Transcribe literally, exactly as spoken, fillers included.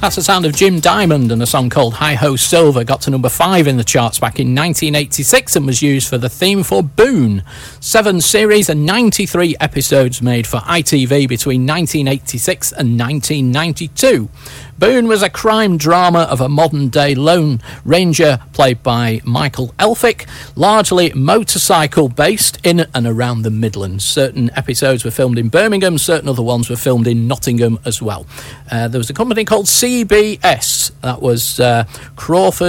That's the sound of Jim Diamond, and a song called Hi Ho Silver got to number five in the charts back in nineteen eighty-six and was used for the theme for Boone. Seven series and ninety-three episodes made for I T V between nineteen eighty-six and nineteen ninety-two. Boone was a crime drama of a modern-day Lone Ranger played by Michael Elphick, largely motorcycle-based in and around the Midlands. Certain episodes were filmed in Birmingham, certain other ones were filmed in Nottingham as well. Uh, there was a company called C B S, that was uh, Crawford